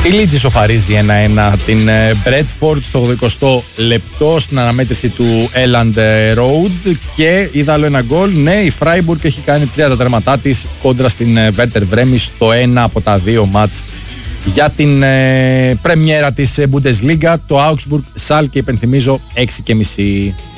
Η Λίτζη σοφαρίζει 1-1 την Μπρέτφορντ στο 80 λεπτό στην αναμέτρηση του Elland Road και είδα άλλο ένα γκολ. Ναι, η Φράιμπουργκ έχει κάνει 3 τα τέρματά της κόντρα στην Werder Bremen στο ένα από τα 2 μάτς για την πρεμιέρα της Bundesliga. Το Augsburg Schalke, υπενθυμίζω, 6.30.